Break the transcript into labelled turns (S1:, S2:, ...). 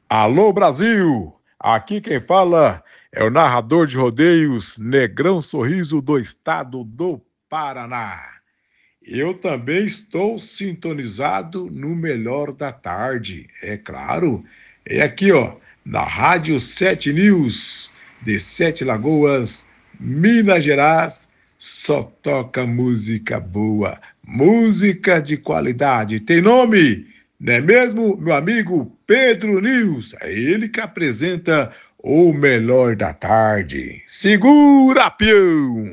S1: Alô Brasil! Aqui quem fala é o narrador de rodeios Negrão Sorriso do estado do Paraná. Eu também estou sintonizado no melhor da tarde, é claro. É aqui, ó, na Rádio 7 News, de Sete Lagoas, Minas Gerais. Só toca música boa, música de qualidade. Tem nome, não é mesmo, meu amigo Pedro News? É ele que apresenta o melhor da tarde. Segura, peão!